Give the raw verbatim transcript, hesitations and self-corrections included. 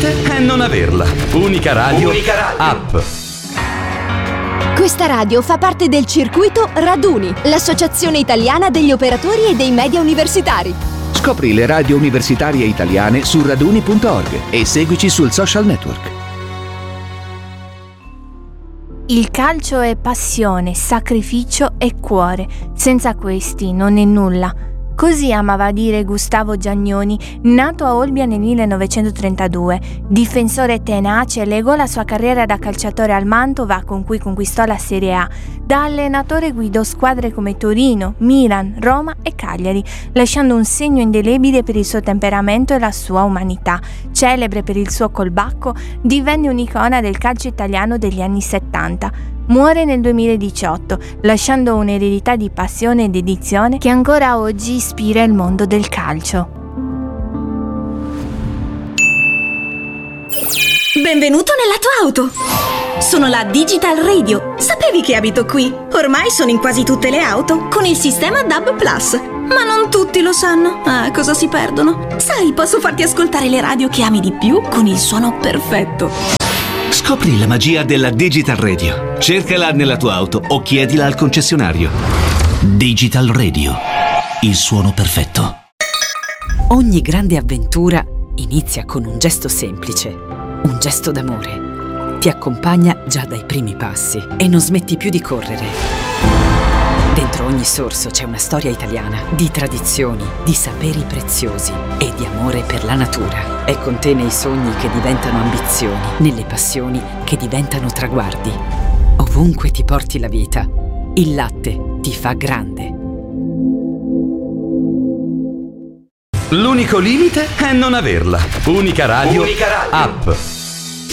limite è non averla. Unica radio, Unica radio. App. Questa radio fa parte del circuito Raduni, l'associazione italiana degli operatori e dei media universitari. Scopri le radio universitarie italiane su raduni punto org e seguici sul social network. Il calcio è passione, sacrificio e cuore. Senza questi non è nulla. Così amava dire Gustavo Giannoni, nato a Olbia nel millenovecentotrentadue. Difensore tenace, legò la sua carriera da calciatore al Mantova, con cui conquistò la Serie A. Da allenatore guidò squadre come Torino, Milan, Roma e Cagliari, lasciando un segno indelebile per il suo temperamento e la sua umanità. Celebre per il suo colbacco, divenne un'icona del calcio italiano degli anni settanta. Muore nel duemiladiciotto, lasciando un'eredità di passione e dedizione che ancora oggi ispira il mondo del calcio. Benvenuto nella tua auto! Sono la Digital Radio. Sapevi che abito qui? Ormai sono in quasi tutte le auto con il sistema D A B Plus. Ma non tutti lo sanno. Ah, cosa si perdono? Sai, posso farti ascoltare le radio che ami di più con il suono perfetto. Scopri la magia della Digital Radio. Cercala nella tua auto o chiedila al concessionario. Digital Radio. Il suono perfetto. Ogni grande avventura inizia con un gesto semplice, un gesto d'amore. Ti accompagna già dai primi passi e non smetti più di correre. Dentro ogni sorso c'è una storia italiana di tradizioni, di saperi preziosi e di amore per la natura. È con te nei sogni che diventano ambizioni, nelle passioni che diventano traguardi. Ovunque ti porti la vita, il latte ti fa grande. L'unico limite è non averla. Unica radio, Unica radio. App.